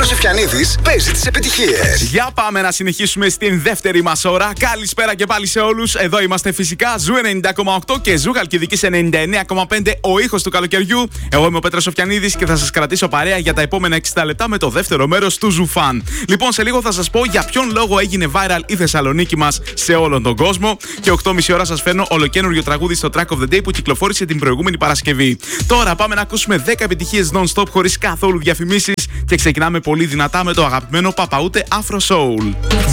Σοφιανίδης παίζει τις επιτυχίες. Για πάμε να συνεχίσουμε στην δεύτερη μας ώρα. Καλησπέρα και πάλι σε όλους. Εδώ είμαστε φυσικά Ζου 90,8 και Ζου Χαλκιδικής 99,5. Ο ήχος του καλοκαιριού. Εγώ είμαι ο Πέτρος Σοφιανίδης και θα σας κρατήσω παρέα για τα επόμενα 60 λεπτά με το δεύτερο μέρος του Ζου Φαν. Λοιπόν, σε λίγο θα σας πω για ποιον λόγο έγινε viral η Θεσσαλονίκη μας σε όλον τον κόσμο. Και 8,5 ώρα σας φέρνω ολοκαίνουργιο τραγούδι στο Track of the Day που κυκλοφόρησε την προηγούμενη Παρασκευή. Τώρα πάμε να ακούσουμε 10 επιτυχίες non-stop χωρίς καθόλου διαφημίσεις και ξεκινάμε πολύ δυνατά με το αγαπημένο Παπαούτε Afro Soul.